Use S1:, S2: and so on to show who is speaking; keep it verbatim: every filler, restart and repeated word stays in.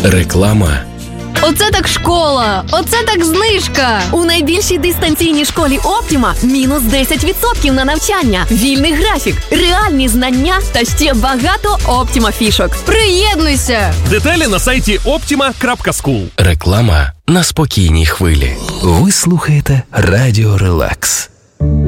S1: Реклама.
S2: Оце так школа! Оце так знижка! У найбільшій дистанційній школі Оптіма мінус десять відсотків на навчання, вільний графік, реальні знання та ще багато Оптіма фішок. Приєднуйся!
S3: Деталі на сайті optima крапка скул.
S1: Реклама на спокійній хвилі. Ви слухаєте Радіо Релакс.